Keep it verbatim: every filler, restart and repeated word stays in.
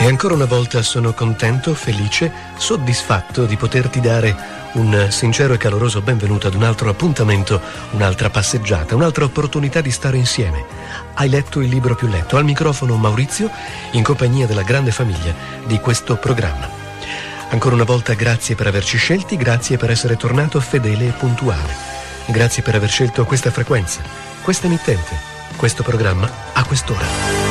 E ancora una volta sono contento, felice, soddisfatto di poterti dare un sincero e caloroso benvenuto ad un altro appuntamento, un'altra passeggiata, un'altra opportunità di stare insieme. Hai letto il libro più letto? Al microfono Maurizio, in compagnia della grande famiglia di questo programma. Ancora una volta grazie per averci scelti, grazie per essere tornato fedele e puntuale. Grazie per aver scelto questa frequenza, questa emittente, questo programma a quest'ora.